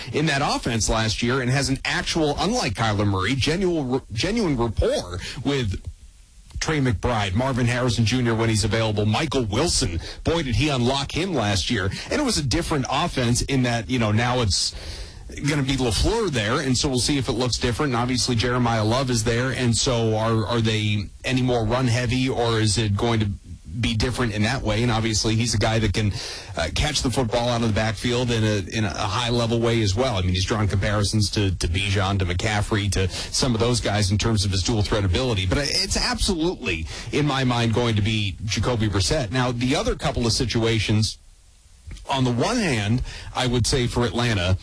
in that offense last year and has an actual, unlike Kyler Murray, genuine rapport with Trey McBride, Marvin Harrison Jr. when he's available, Michael Wilson. Boy, did he unlock him last year. And it was a different offense in that, now it's going to be LaFleur there, and so we'll see if it looks different. And obviously Jeremiah Love is there, and so are they any more run-heavy, or is it going to be different in that way? And obviously he's a guy that can catch the football out of the backfield in a high-level way as well. I mean, he's drawn comparisons to Bijan, to McCaffrey, to some of those guys in terms of his dual-threat ability. But it's absolutely, in my mind, going to be Jacoby Brissett. Now, the other couple of situations, on the one hand, I would say for Atlanta,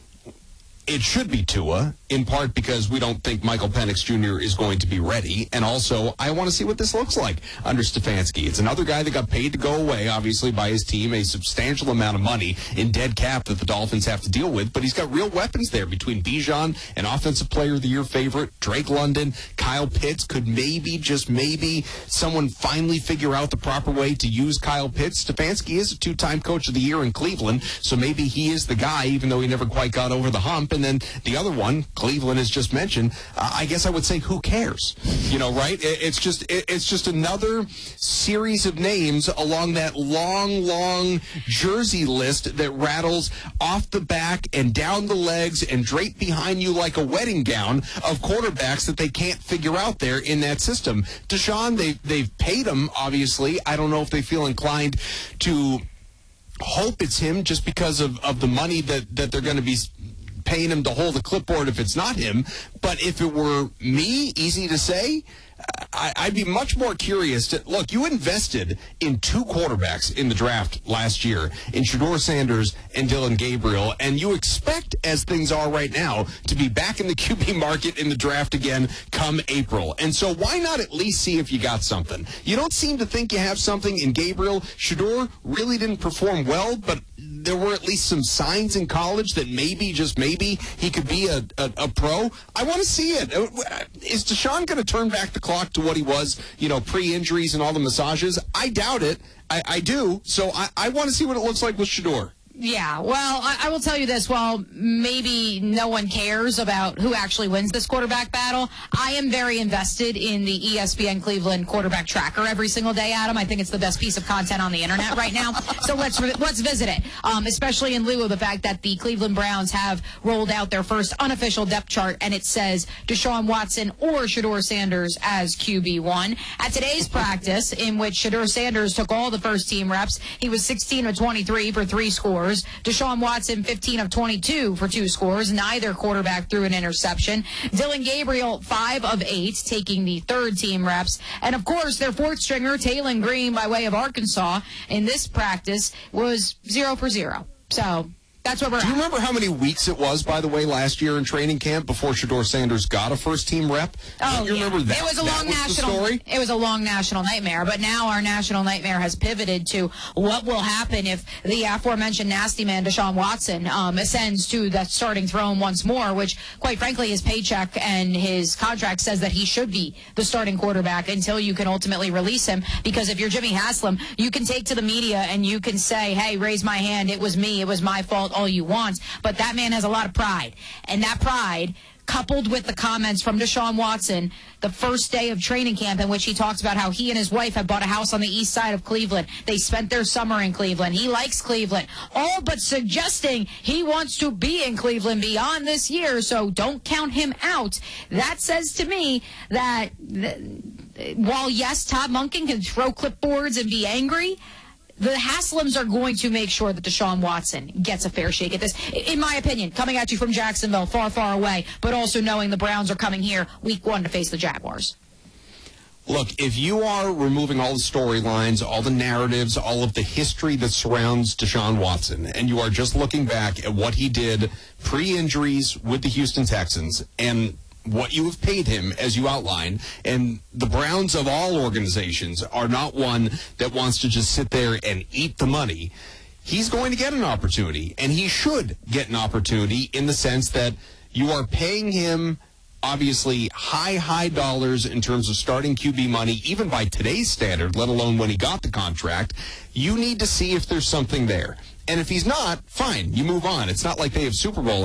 it should be Tua, in part because we don't think Michael Penix Jr. is going to be ready. And also, I want to see what this looks like under Stefanski. It's another guy that got paid to go away, obviously, by his team, a substantial amount of money in dead cap that the Dolphins have to deal with. But he's got real weapons there between Bijan, an Offensive Player of the Year favorite, Drake London, Kyle Pitts. Could maybe, just maybe, someone finally figure out the proper way to use Kyle Pitts? Stefanski is a two-time Coach of the Year in Cleveland, so maybe he is the guy, even though he never quite got over the hump. And then the other one, Cleveland has just mentioned, I guess I would say, who cares? Right? It's just another series of names along that long jersey list that rattles off the back and down the legs and draped behind you like a wedding gown of quarterbacks that they can't figure out there in that system. Deshaun, they've paid him, obviously. I don't know if they feel inclined to hope it's him just because of the money that they're going to be paying him to hold a clipboard if it's not him. But if it were me, easy to say, I'd be much more curious to look. You invested in two quarterbacks in the draft last year, in Shedeur Sanders and Dillon Gabriel, and you expect, as things are right now, to be back in the QB market in the draft again come April. And so why not at least see if you got something? You don't seem to think you have something in Gabriel. Shedeur really didn't perform well, but there were at least some signs in college that maybe, just maybe, he could be a pro. I want to see it. Is Deshaun going to turn back the clock to what he was, pre-injuries and all the massages? I doubt it. I do. So I want to see what it looks like with Shedeur. Yeah, well, I will tell you this. While maybe no one cares about who actually wins this quarterback battle, I am very invested in the ESPN Cleveland quarterback tracker every single day, Adam. I think it's the best piece of content on the internet right now. So let's visit it, especially in lieu of the fact that the Cleveland Browns have rolled out their first unofficial depth chart, and it says Deshaun Watson or Shedeur Sanders as QB1. At today's practice, in which Shedeur Sanders took all the first-team reps, he was 16 of 23 for 3 scores. Deshaun Watson, 15 of 22 for 2 scores. Neither quarterback threw an interception. Dillon Gabriel, 5 of 8, taking the third-team reps. And, of course, their fourth stringer, Taylon Green, by way of Arkansas, in this practice, was 0 for 0. So that's where we're at. Do you remember how many weeks it was, by the way, last year in training camp before Shedeur Sanders got a first-team rep? Oh, you remember that? It was a long national nightmare, but now our national nightmare has pivoted to what will happen if the aforementioned nasty man Deshaun Watson ascends to the starting throne once more, which, quite frankly, his paycheck and his contract says that he should be the starting quarterback until you can ultimately release him. Because if you're Jimmy Haslam, you can take to the media and you can say, hey, raise my hand, it was me, it was my fault, all you want. But that man has a lot of pride. And that pride, coupled with the comments from Deshaun Watson the first day of training camp, in which he talks about how he and his wife have bought a house on the east side of Cleveland. They spent their summer in Cleveland. He likes Cleveland. All but suggesting he wants to be in Cleveland beyond this year, so don't count him out. That says to me that while, yes, Todd Monken can throw clipboards and be angry, the Haslams are going to make sure that Deshaun Watson gets a fair shake at this. In my opinion, coming at you from Jacksonville, far, far away, but also knowing the Browns are coming here week 1 to face the Jaguars. Look, if you are removing all the storylines, all the narratives, all of the history that surrounds Deshaun Watson, and you are just looking back at what he did pre-injuries with the Houston Texans and what you have paid him, as you outlined, and the Browns of all organizations are not one that wants to just sit there and eat the money, he's going to get an opportunity, and he should get an opportunity in the sense that you are paying him, obviously, high dollars in terms of starting QB money, even by today's standard, let alone when he got the contract. You need to see if there's something there. And if he's not, fine, you move on. It's not like they have Super Bowl